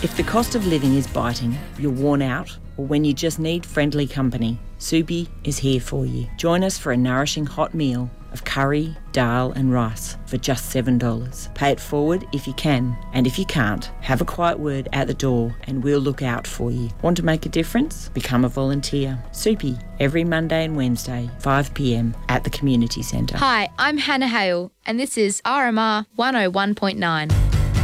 If the cost of living is biting, you're worn out, or when you just need friendly company, Soupy is here for you. Join us for a nourishing hot meal of curry, dal and rice for just $7. Pay it forward if you can, and if you can't, have a quiet word at the door and we'll look out for you. Want to make a difference? Become a volunteer. Soupy, every Monday and Wednesday, 5 p.m. at the Community Centre. Hi, I'm Hannah Hale and this is RMR 101.9.